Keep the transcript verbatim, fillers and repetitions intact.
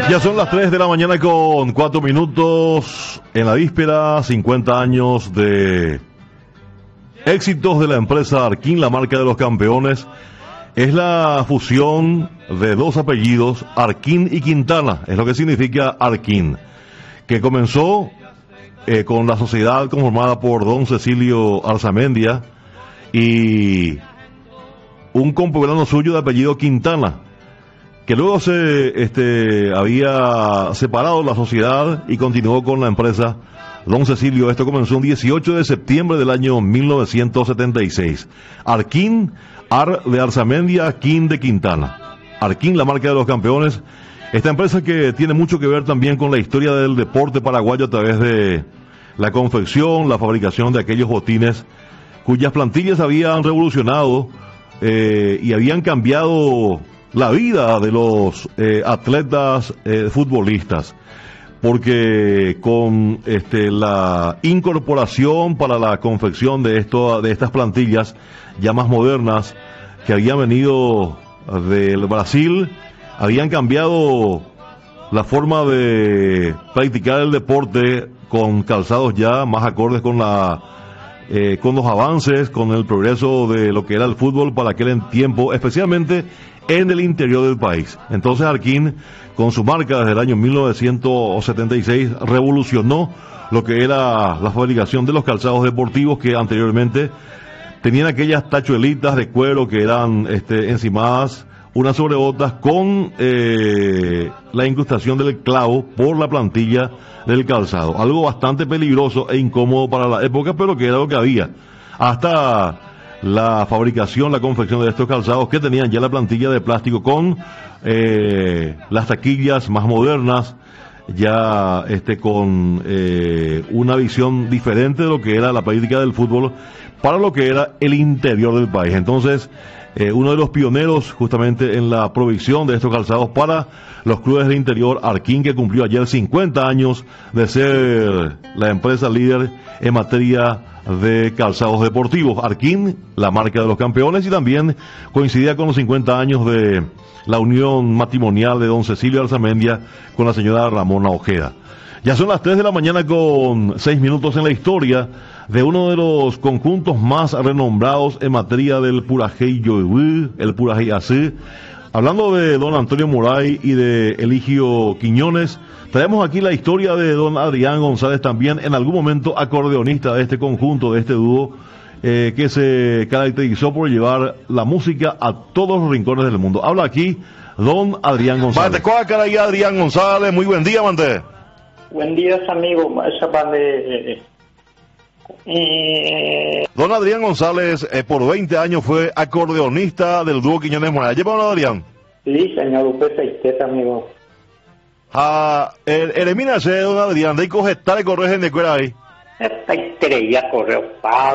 Ya son las tres de la mañana con cuatro minutos. En la víspera, cincuenta años de éxitos de la empresa Arkin, la marca de los campeones. Es la fusión de dos apellidos, Arkin y Quintana, es lo que significa Arkin, que comenzó eh, con la sociedad conformada por don Cecilio Arzamendia y un compoblano suyo de apellido Quintana, que luego se este, había separado la sociedad y continuó con la empresa don Cecilio. Esto comenzó un dieciocho de septiembre del año mil novecientos setenta y seis. Arkin, Ar de Arzamendia, Quin de Quintana. Arkin, la marca de los campeones. Esta empresa que tiene mucho que ver también con la historia del deporte paraguayo a través de la confección, la fabricación de aquellos botines cuyas plantillas habían revolucionado eh, y habían cambiado la vida de los eh, atletas eh, futbolistas, porque con este, la incorporación para la confección de esto, de estas plantillas ya más modernas que habían venido del Brasil, habían cambiado la forma de practicar el deporte con calzados ya más acordes con la eh, con los avances, con el progreso de lo que era el fútbol para aquel tiempo, especialmente en el interior del país. Entonces Arkin, con su marca desde el año mil novecientos setenta y seis, revolucionó lo que era la fabricación de los calzados deportivos que anteriormente tenían aquellas tachuelitas de cuero que eran este, encimadas unas sobre otras con eh, la incrustación del clavo por la plantilla del calzado. Algo bastante peligroso e incómodo para la época, pero que era lo que había. Hasta la fabricación, la confección de estos calzados que tenían ya la plantilla de plástico con eh, las taquillas más modernas, ya este con eh, una visión diferente de lo que era la práctica del fútbol para lo que era el interior del país. Entonces, eh, uno de los pioneros justamente en la provisión de estos calzados para los clubes del interior, Arkin, que cumplió ayer cincuenta años de ser la empresa líder en materia de calzados deportivos. Arkin, la marca de los campeones, y también coincidía con los cincuenta años de la unión matrimonial de don Cecilio Arzamendia con la señora Ramona Ojeda. Ya son las tres de la mañana con seis minutos en la historia de uno de los conjuntos más renombrados en materia del Purajey Yoibu, el Purajey Así. Hablando de don Antonio Moray y de Eligio Quiñones, traemos aquí la historia de don Adrián González, también en algún momento acordeonista de este conjunto, de este dúo, eh, que se caracterizó por llevar la música a todos los rincones del mundo. Habla aquí don Adrián González. Mante, ¿cuál cara ahí, Adrián González? Muy buen día, Mante. Buen día, amigo. Esa banda de... Eh... Don Adrián González, eh, por veinte años fue acordeonista del dúo Quiñones Moray. ¿Lleva don Adrián? Sí, señor, usted se amigo. Ah, elimínase, don Adrián, de ahí coge tal y corre gente que era ahí. Esta estrella correo,